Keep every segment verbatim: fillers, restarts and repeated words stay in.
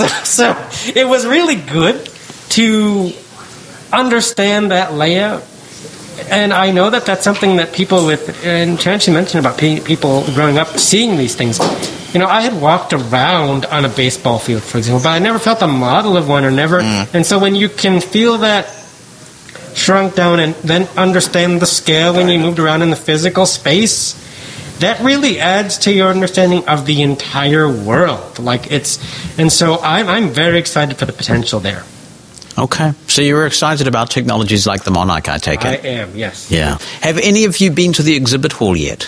So it was really good to understand that layout. And I know that that's something that people with, and Chancey mentioned about pe- people growing up seeing these things. You know, I had walked around on a baseball field, for example, but I never felt the model of one or never. Mm. And so when you can feel that shrunk down and then understand the scale when you moved around in the physical space, that really adds to your understanding of the entire world. Like it's, and so I'm, I'm very excited for the potential there. Okay. So you were excited about technologies like the Monarch, I take it? I am, yes. Yeah. Have any of you been to the exhibit hall yet?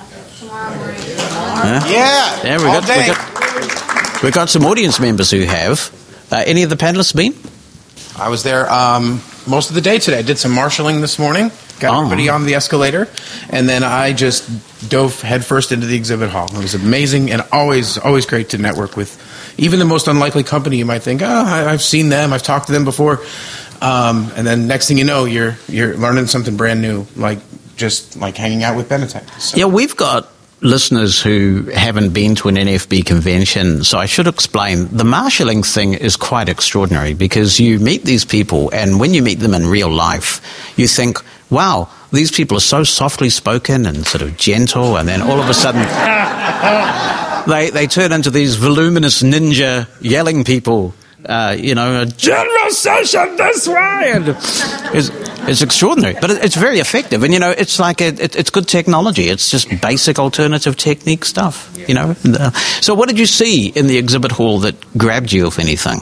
Huh? Yeah. Yeah, we got, we got, we got some audience members who have. Uh, any of the panelists been? I was there um, most of the day today. I did some marshalling this morning. Got oh. everybody on the escalator. And then I just dove headfirst into the exhibit hall. It was amazing and always, always great to network with even the most unlikely company. You might think, oh, I, I've seen them. I've talked to them before. Um, and then next thing you know, you're you're learning something brand new, like just like hanging out with Benetech. So. Yeah, we've got listeners who haven't been to an N F B convention, so I should explain. The marshalling thing is quite extraordinary because you meet these people, and when you meet them in real life, you think, wow, these people are so softly spoken and sort of gentle, and then all of a sudden they they turn into these voluminous ninja yelling people, uh, you know, a general session this way, and it's, it's extraordinary, but it's very effective, and you know, it's like a, it, it's good technology. It's just basic alternative technique stuff, you know. So, what did you see in the exhibit hall that grabbed you, if anything?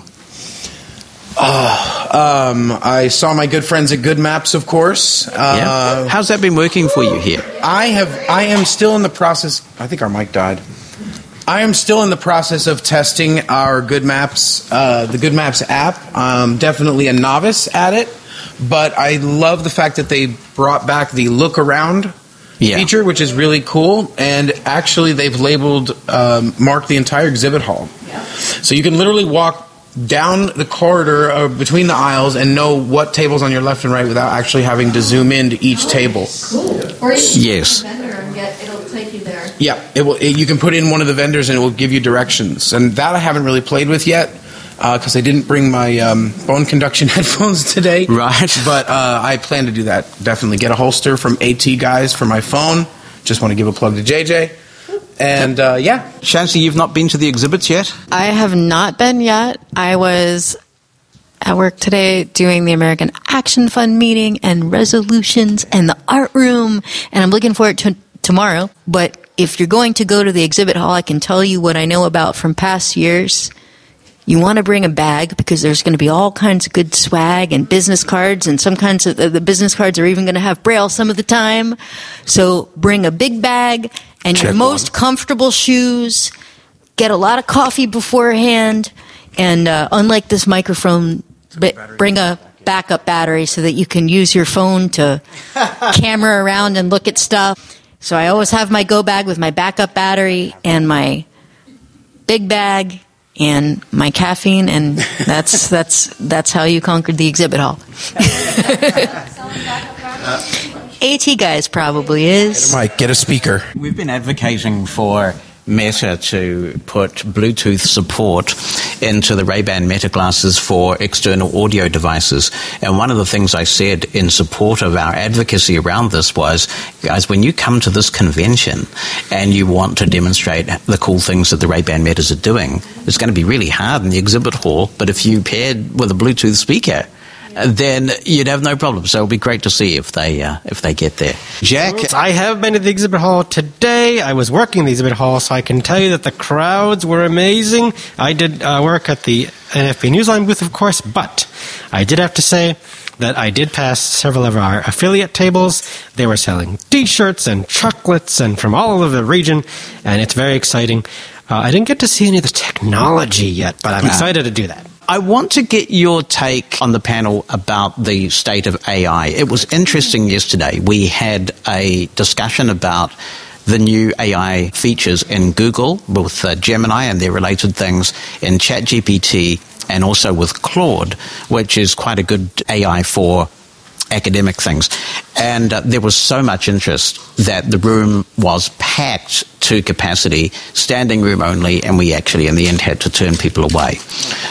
Uh, um, I saw my good friends at Good Maps, of course. Uh, yeah. How's that been working for you here? I have. I am still in the process. I think our mic died. I am still in the process of testing our Good Maps, uh, the Good Maps app. I'm definitely a novice at it, but I love the fact that they brought back the look around yeah. feature, which is really cool. And actually, they've labeled, um, marked the entire exhibit hall, yeah. so you can literally walk down the corridor uh, between the aisles and know what table's on your left and right without actually having to zoom into each table. Cool. Or you can yes. vendor and get, it'll take you there. Yeah, it will. It, you can put in one of the vendors and it will give you directions. And that I haven't really played with yet because uh, I didn't bring my um, bone conduction headphones today. Right. But uh, I plan to do that. Definitely get a holster from AT Guys for my phone. Just want to give a plug to J J. And, uh, yeah. Chancey, you've not been to the exhibits yet? I have not been yet. I was at work today doing the American Action Fund meeting and resolutions and the art room, and I'm looking forward to tomorrow. But if you're going to go to the exhibit hall, I can tell you what I know about from past years. You want to bring a bag because there's going to be all kinds of good swag and business cards, and some kinds of the business cards are even going to have Braille some of the time. So bring a big bag and Check your most one. comfortable shoes. Get a lot of coffee beforehand, and uh, unlike this microphone, b- bring a backup battery so that you can use your phone to camera around and look at stuff. So I always have my go bag with my backup battery and my big bag and my caffeine, and that's that's that's how you conquered the exhibit hall. AT Guys probably is. Mike, get a speaker. We've been advocating for Meta to put Bluetooth support into the Ray-Ban Meta glasses for external audio devices. And one of the things I said in support of our advocacy around this was, guys, when you come to this convention and you want to demonstrate the cool things that the Ray-Ban Metas are doing, it's going to be really hard in the exhibit hall. But if you paired with a Bluetooth speaker, then you'd have no problem. So it'll be great to see if they uh, if they get there. Jack? I have been to the exhibit hall today. I was working in the exhibit hall, so I can tell you that the crowds were amazing. I did uh, work at the N F B Newsline booth, of course, but I did have to say that I did pass several of our affiliate tables. They were selling T-shirts and chocolates and from all over the region, and it's very exciting. Uh, I didn't get to see any of the technology yet, but I'm excited to do that. I want to get your take on the panel about the state of A I. It was interesting yesterday. We had a discussion about the new A I features in Google with uh, Gemini and their related things, in ChatGPT, and also with Claude, which is quite a good A I for academic things. And uh, there was so much interest that the room was packed to capacity, standing room only, and we actually in the end had to turn people away.